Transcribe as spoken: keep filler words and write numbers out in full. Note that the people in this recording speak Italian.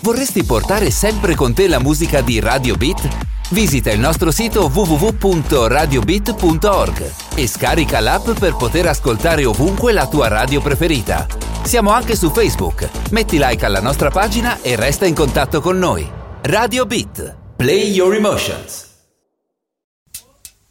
Vorresti portare sempre con te la musica di Radio Beat? Visita il nostro sito w w w punto radio beat punto org e scarica l'app per poter ascoltare ovunque la tua radio preferita. Siamo anche su Facebook. Metti like alla nostra pagina e resta in contatto con noi. Radio Beat. Play your emotions.